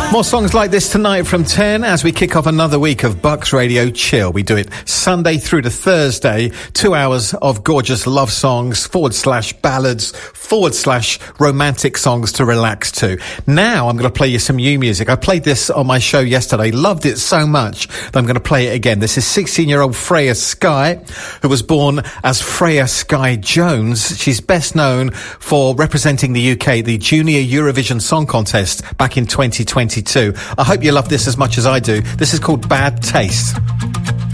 More songs like this tonight from 10 as we kick off another week of Bucks Radio Chill. We do it Sunday through to Thursday, 2 hours of gorgeous love songs, / ballads, / romantic songs to relax to. Now I'm going to play you some new music. I played this on my show yesterday, loved it so much that I'm going to play it again. This is 16-year-old Freya Skye, who was born as Freya Skye Jones. She's best known for representing the UK, the Junior Eurovision Song Contest back in 2022. I hope you love this as much as I do. This is called Bad Taste.